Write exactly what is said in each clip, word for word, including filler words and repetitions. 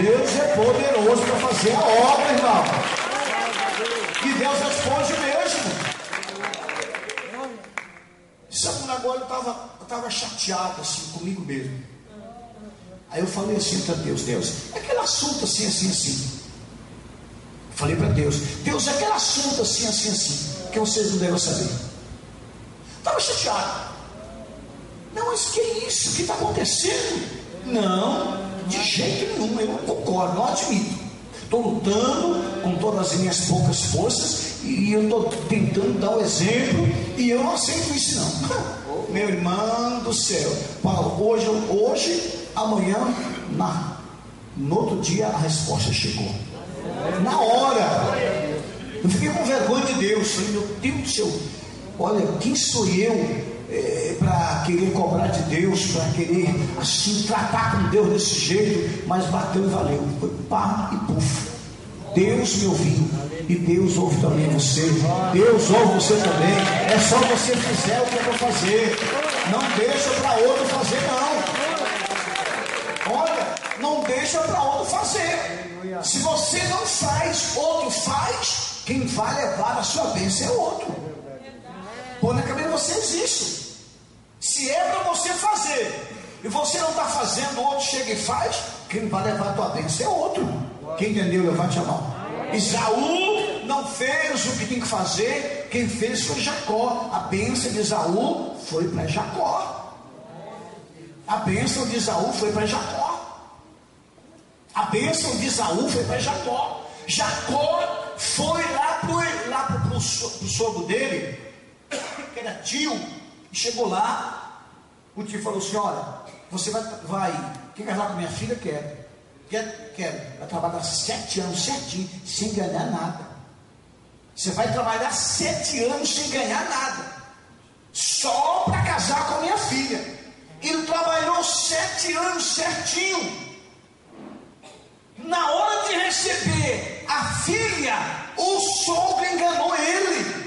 Deus é poderoso para fazer a obra, irmão. E Deus responde mesmo. Sabe, agora eu estava eu tava chateado assim comigo mesmo. Aí eu falei assim para Deus: Deus, aquele assunto assim, assim, assim. Falei para Deus: Deus, aquele assunto assim, assim, assim, que vocês não devem saber. Estava chateado. Não, mas que isso? O que está acontecendo? Não, de jeito nenhum, eu não concordo, não admito. Estou lutando com todas as minhas poucas forças e eu estou tentando dar o exemplo e eu não aceito isso não. Meu irmão do céu, Paulo, hoje, hoje amanhã, na, no outro dia a resposta chegou. Na hora. Eu fiquei com vergonha de Deus. Falei, meu Deus do céu, olha, quem sou eu é, para querer cobrar de Deus, para querer assim tratar com Deus desse jeito? Mas bateu e valeu. Foi pá e puf. Deus me ouviu e Deus ouve também você. Deus ouve você também. É só você fizer o que é para fazer. Não deixa para outro fazer, não. Olha, não deixa para outro fazer. Se você não faz, outro faz. Quem vai levar a sua bênção é outro. Põe na cabeça de vocês isso. Se é para você fazer e você não está fazendo, o outro chega e faz, quem vai levar a tua bênção é outro. Quem entendeu, levante a mão. Esaú não fez o que tem que fazer. Quem fez foi Jacó. A bênção de Esaú foi para Jacó. A bênção de Esaú foi para Jacó. A bênção de Esaú foi para Jacó. Jacó foi lá para lá pro, pro, pro sogro dele, que era tio, e chegou lá. O tio falou assim: olha, você vai, vai quer casar com minha filha? Quero. Quero, quero. Vai trabalhar sete anos certinho, sem ganhar nada. Você vai trabalhar sete anos sem ganhar nada, só para casar com a minha filha. Ele trabalhou sete anos certinho. Na hora de receber a filha, o sogro enganou ele.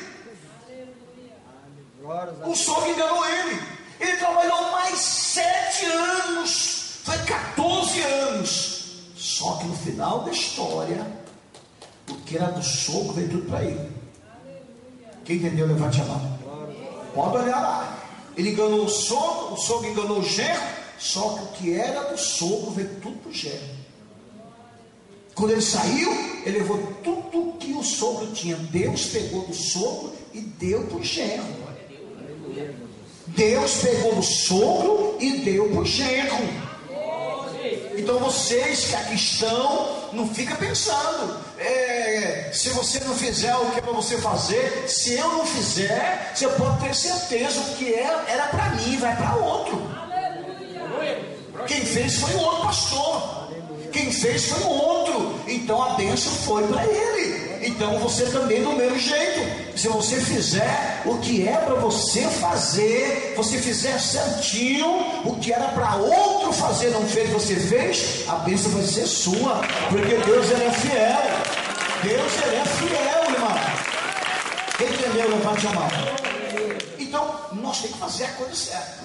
O sogro enganou ele. Ele trabalhou mais sete anos. Foi quatorze anos. Só que no final da história, o que era do sogro veio tudo para ele. Quem entendeu, levante a mão. Pode olhar lá. Ele enganou o sogro, o sogro enganou o genro. Só que o que era do sogro veio tudo para o genro. Quando ele saiu, ele levou tudo que o sogro tinha. Deus pegou do sogro e deu para o genro. Deus pegou do sogro e deu para o genro. Então vocês que aqui estão, não fica pensando, é, se você não fizer o que é para você fazer, se eu não fizer, você pode ter certeza, o que é, era para mim, vai para outro. Quem fez foi o outro pastor. Quem fez foi o outro. Então a bênção foi para ele. Então você também do mesmo jeito. Se você fizer o que é para você fazer, você fizer certinho, o que era para outro fazer não fez, você fez, a bênção vai ser sua. Porque Deus ele é fiel. Deus ele é fiel, irmão. Quem entendeu, levante a mão. Então nós temos que fazer a coisa certa.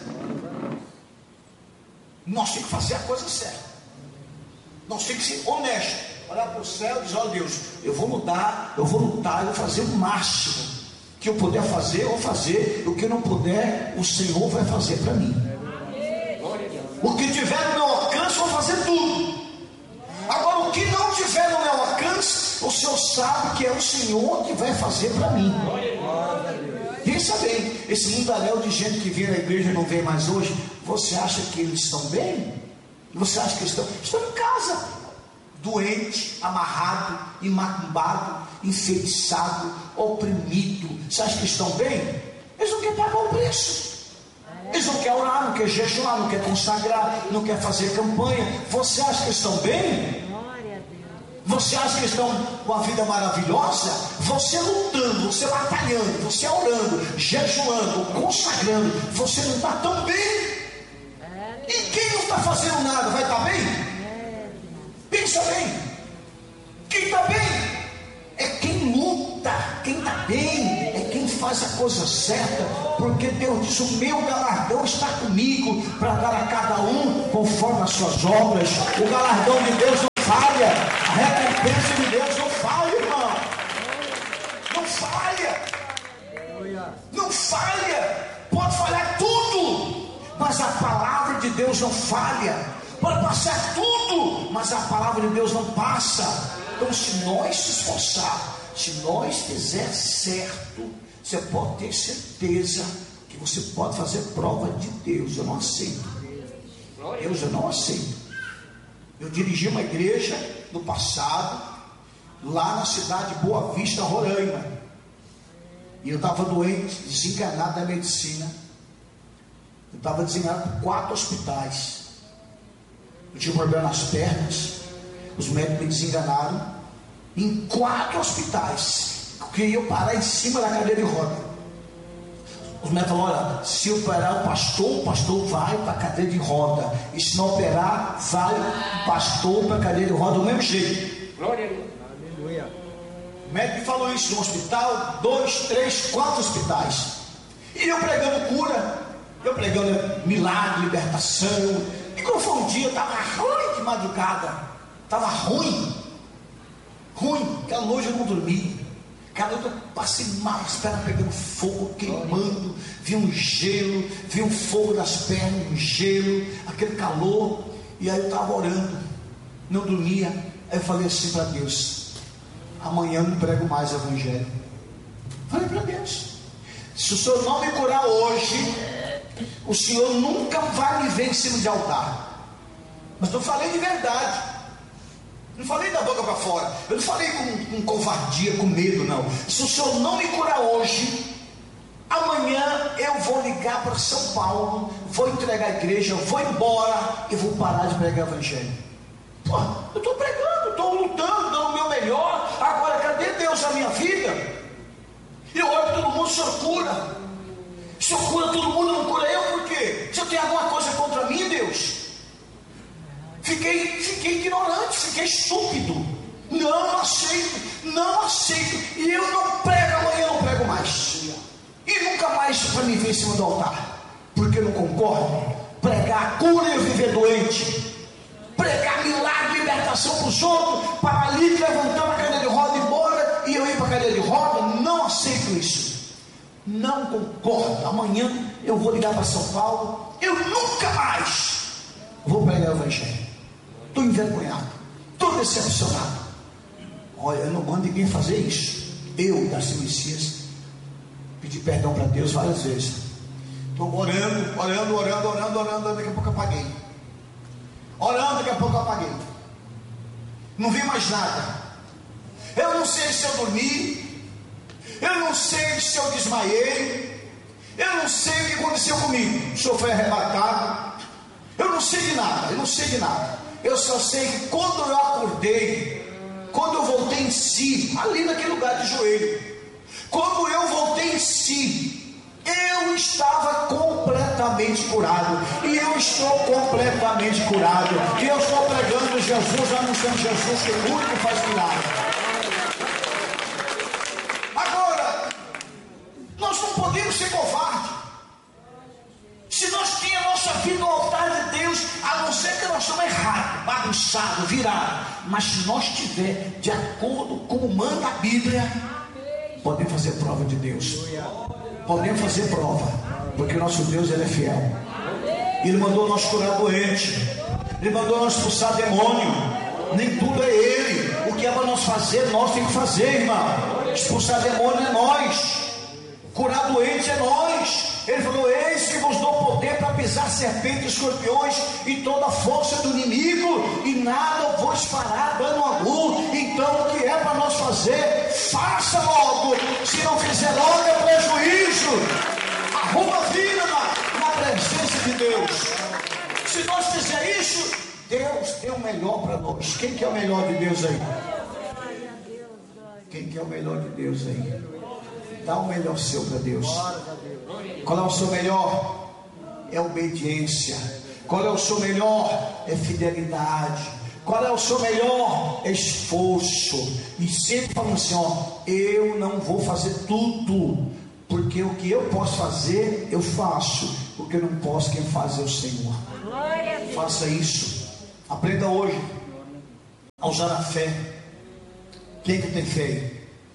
Nós temos que fazer a coisa certa. Nós temos que ser honestos, olhar para o céu e dizer: olha Deus, eu vou lutar, eu vou lutar, eu vou fazer o máximo que eu puder fazer, eu vou fazer. O que eu não puder, o Senhor vai fazer para mim. O que tiver no meu alcance, eu vou fazer tudo. Agora, o que não tiver no meu alcance, o Senhor sabe que é o Senhor que vai fazer para mim. Pensa bem, esse mundaréu de gente que vem na igreja e não vem mais hoje, você acha que eles estão bem? Você acha que estão, estão em casa, doente, amarrado, imacumbado, enfeitiçado, oprimido? Você acha que estão bem? Eles não querem pagar o preço. Eles não querem orar, não querem jejuar, não querem consagrar, não querem fazer campanha. Você acha que estão bem? Você acha que estão com a vida maravilhosa? Você lutando, você batalhando, você orando, jejuando, consagrando, você não está tão bem. E quem não está fazendo nada vai estar bem? Pensa bem. Quem está bem é quem luta. Quem está bem é quem faz a coisa certa, porque Deus diz: o meu galardão está comigo para dar a cada um conforme as suas obras. O galardão de Deus não falha. mas a palavra de Deus não passa. Então, se nós se esforçar, se nós fizer certo, você pode ter certeza que você pode fazer prova de Deus. Eu não aceito. Deus, eu não aceito. Eu dirigi uma igreja no passado, lá na cidade de Boa Vista, Roraima. E eu estava doente, desenganado da medicina. Eu estava desenganado por quatro hospitais. Eu tinha um problema nas pernas. Os médicos me desenganaram em quatro hospitais. Eu queria parar em cima da cadeira de roda. Os médicos falaram: olha, se operar o pastor, o pastor vai para a cadeira de roda. E se não operar, vai o pastor para a cadeira de roda do mesmo jeito. Glória a Deus. Aleluia. O médico falou isso no hospital, dois, três, quatro hospitais. E eu pregando cura, eu pregando milagre, libertação. E quando foi um dia, estava ruim de madrugada. Estava ruim. Ruim. Aquela noite eu não dormi. Aquela noite eu passei mal, as pernas pegando fogo, queimando. Vi um gelo, vi um fogo nas pernas, um gelo, aquele calor. E aí eu estava orando, não dormia. Aí eu falei assim para Deus: amanhã eu não prego mais o evangelho. Falei para Deus: se o Senhor não me curar hoje, o Senhor nunca vai me ver em cima de altar. Mas eu falei de verdade. Não falei da boca para fora. Eu não falei com, com covardia, com medo, não. Se o Senhor não me curar hoje, amanhã eu vou ligar para São Paulo, vou entregar a igreja, vou embora e vou parar de pregar o evangelho. Pô, eu estou pregando, estou lutando, dando o meu melhor. Agora, cadê Deus na minha vida? Eu olho para todo mundo, o Senhor cura. O Senhor cura todo mundo, não cura eu, por quê? O Senhor tem alguma coisa contra mim, Deus? Fiquei, fiquei ignorante, fiquei estúpido. Não aceito, não aceito. E eu não prego amanhã, eu não prego mais. E nunca mais para me ver em cima do altar. Porque eu não concordo. Pregar a cura e eu viver doente. Pregar milagre, libertação para os outros. Paralítico levantando a cadeira de roda e embora. E eu ir para a cadeira de roda. Não aceito isso. Não concordo. Amanhã eu vou ligar para São Paulo. Eu nunca mais vou pregar o evangelho. Estou envergonhado, estou decepcionado. Olha, eu não mando ninguém fazer isso. Eu, Darcy Messias, pedi perdão para Deus várias vezes. Estou orando, orando, orando, orando, orando. Daqui a pouco apaguei. Orando, daqui a pouco apaguei. Não vi mais nada. Eu não sei se eu dormi. Eu não sei se eu desmaiei. Eu não sei o que aconteceu comigo. O Senhor foi arrebatado. Eu não sei de nada, eu não sei de nada. Eu só sei que quando eu acordei, quando eu voltei em si, ali naquele lugar de joelho, quando eu voltei em si, eu estava completamente curado. E eu estou completamente curado. E eu estou pregando Jesus, anunciando Jesus, que é o único que faz milagre. Agora, nós não podemos ser covardes. Se nós temos a nossa vida no altar de Deus, a não ser que nós estamos errados, bagunçados, virados, mas se nós estiver de acordo com o manda a Bíblia, podemos fazer prova de Deus. Podemos fazer prova, porque o nosso Deus, Ele é fiel. Ele mandou nós curar doente, Ele mandou nós expulsar demônio. Nem tudo é Ele. O que é para nós fazer, nós temos que fazer, irmão. Expulsar demônio é nós. Curar doente é nós. Ele falou: eis que vos dou poder para pisar serpentes e escorpiões e toda a força do inimigo, e nada vos fará dano algum. Então o que é para nós fazer, faça logo. Se não fizer logo, é prejuízo. Arruma a vida na, na presença de Deus. Se nós fizer isso, Deus tem o melhor para nós. Quem quer o melhor de Deus aí? Quem quer o melhor de Deus aí? Dá o melhor seu para Deus. Qual é o seu melhor? É obediência. Qual é o seu melhor? É fidelidade. Qual é o seu melhor? É esforço. E sempre falando assim, ó, eu não vou fazer tudo, porque o que eu posso fazer, eu faço. O que eu não posso, quem faz é o Senhor. Faça isso. Aprenda hoje a usar a fé. Quem que tem fé?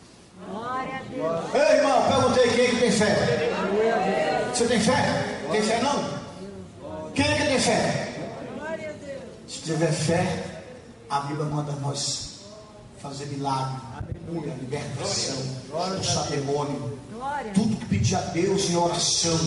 Ei, irmão, perguntei quem é que tem fé. Você tem fé? Tem fé não? Quem é que tem fé? Se tiver fé, A Bíblia manda nós fazer milagre, cura, libertação, expulsar demônio. Tudo que pedir a Deus em oração,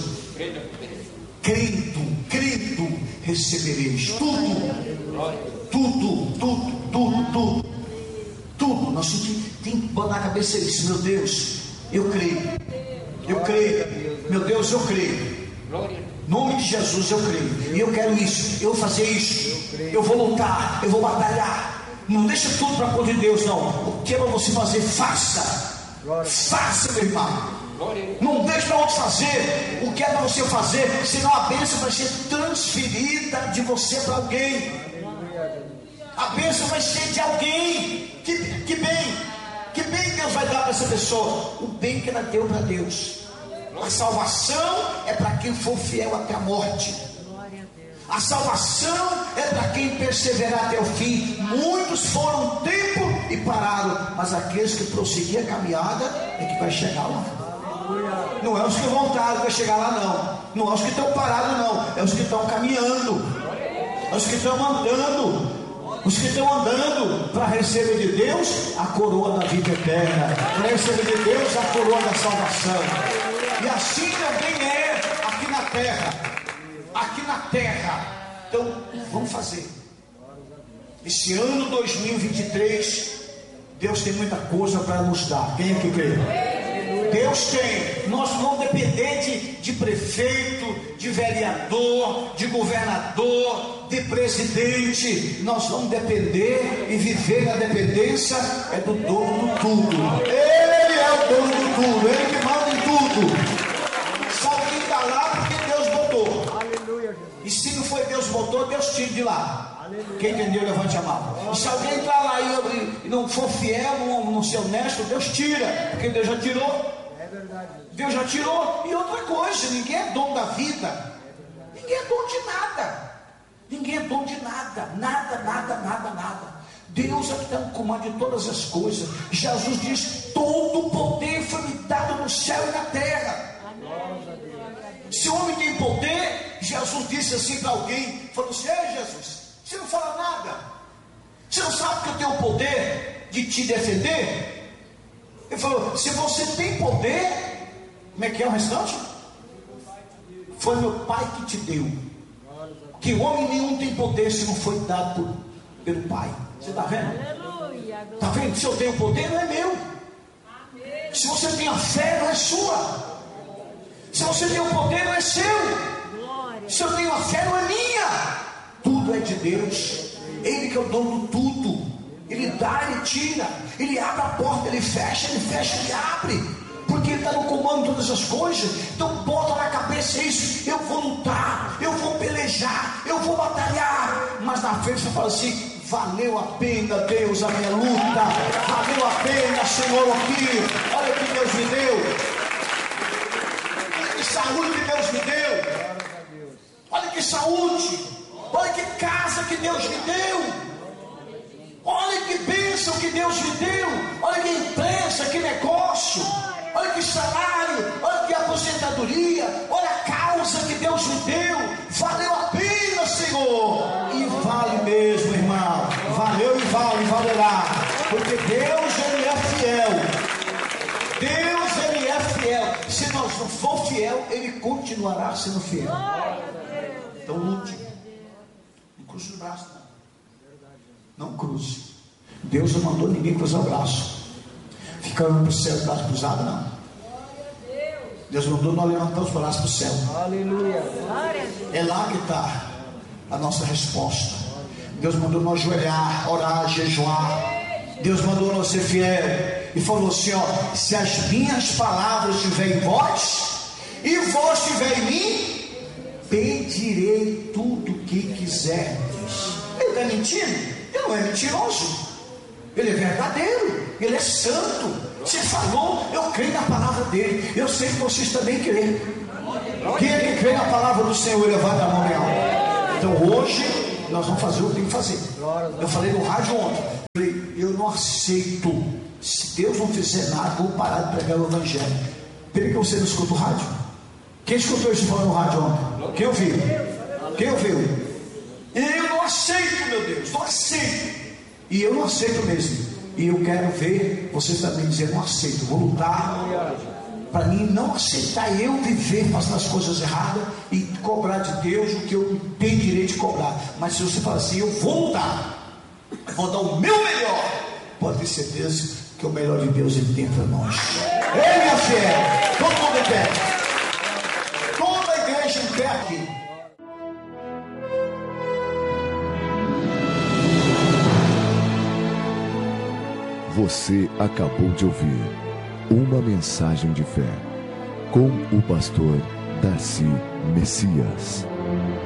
crendo, crendo, recebereis. Tudo, tudo, tudo, tudo, tudo. Tudo. Nós temos que botar na cabeça isso. Meu Deus, eu creio. Eu creio. Meu Deus, eu creio. Em nome de Jesus, eu creio. E eu quero isso. Eu vou fazer isso. Eu vou lutar. Eu vou batalhar. Não deixa tudo para a conta de Deus, não. O que é para você fazer, faça. Faça, meu irmão. Não deixe para outro fazer o que é para você fazer, senão a bênção vai ser transferida de você para alguém. A bênção vai ser de alguém. Que, que bem, que bem Deus vai dar para essa pessoa. O bem que ela deu para Deus. A salvação é para quem for fiel até a morte. A salvação é para quem perseverar até o fim. Muitos foram um tempo e pararam, mas aqueles que prosseguiram a caminhada é que vai chegar lá. Não é os que voltaram que vai chegar lá, não. Não é os que estão parados, não. É os que estão caminhando. É os que estão andando. Os que estão andando para receber de Deus a coroa da vida eterna, para receber de Deus a coroa da salvação. E assim também é aqui na terra. Aqui na terra. Então vamos fazer. Esse ano dois mil e vinte e três, Deus tem muita coisa para nos dar. Quem é que crê? Deus tem. Nós não vamos depender de, de prefeito, de vereador, de governador, de presidente. Nós vamos depender e viver na dependência é do dono do tudo. Ele é o dono do tudo. Ele que manda em tudo. Se alguém está lá, porque Deus botou. E se não foi Deus botou, Deus tira de lá. Aleluia. Quem entendeu, levante a mão. E se alguém entrar lá e, e não for fiel, não, não ser honesto, Deus tira. Porque Deus já tirou. É verdade. Deus já tirou. E outra coisa, ninguém é dono da vida. Ninguém é dono de nada. Ninguém é dono de nada. Nada, nada, nada, nada. Deus é que está no comando de todas as coisas. Jesus diz: todo o poder foi me dado no céu e na terra. Se o homem tem poder, Jesus disse assim para alguém, falou assim: ei Jesus, você não fala nada, você não sabe que eu tenho o poder de te defender? Ele falou: se você tem poder, como é que é o restante? Foi meu Pai que te deu. Que homem nenhum tem poder se não foi dado por, pelo Pai. Você está vendo? Está vendo? Se eu tenho poder, não é meu. Se você tem a fé, não é sua. Se você tem o poder, não é seu. Se eu tenho a fé, não é minha. Tudo é de Deus. Ele que é o dono de tudo. Ele dá, ele tira. Ele abre a porta, ele fecha, ele fecha, ele abre. Porque ele está no comando de todas as coisas. Então bota na cabeça isso. Eu vou lutar, eu vou pelejar, eu vou batalhar. Mas na frente você fala assim: valeu a pena, Deus, a minha luta. Valeu a pena, Senhor, aqui. Olha o que Deus me deu. Saúde que Deus me deu. Olha que saúde. Olha que casa que Deus me deu. Olha que bênção que Deus me deu. Olha que empresa, que negócio. Olha que salário. Olha que aposentadoria. Olha a causa que Deus me deu. Valeu a pena, Senhor. E vale mesmo, irmão. Valeu e vale, valerá. Porque Deus, Ele é fiel. Deus, Ele é fiel. Se nós não for fiel, Ele continuará sendo fiel. Então lute. Não cruze o braço, não. Não cruze. Deus não mandou ninguém cruzar o braço. Ficar olhando para o céu, braço cruzado, não. Deus mandou nós levantar os braços para o céu. Aleluia. É lá que está a nossa resposta. Deus mandou nós ajoelhar, orar, jejuar. Deus mandou nós ser fiel. E falou assim: ó, se as minhas palavras estiverem em vós, e vós estiverem em mim, pedirei tudo o que quiserdes. Ele está mentindo? Ele não é mentiroso. Ele é verdadeiro. Ele é santo. Você falou, eu creio na palavra dele. Eu sei que vocês também creem. Quem é que crê na palavra do Senhor? Levanta a mão bem alta. Então hoje nós vamos fazer o que tem que fazer. Eu falei no rádio ontem. Falei, eu não aceito. Se Deus não fizer nada, vou parar de pregar o evangelho. Peraí que você não escuta o rádio. Quem escutou isso falando no rádio ontem? Quem ouviu? Quem ouviu? Eu não aceito, meu Deus, não aceito. E eu não aceito mesmo. E eu quero ver vocês também dizer, não aceito, vou lutar para mim não aceitar eu viver fazendo as coisas erradas e cobrar de Deus o que eu tenho direito de cobrar. Mas se você falar assim, eu vou lutar, vou dar o meu melhor, pode ter certeza que o melhor de Deus ele tem para nós. Ei, minha fé, todo mundo em pé, toda a igreja em pé aqui. Você acabou de ouvir uma mensagem de fé com o pastor Darcy Messias.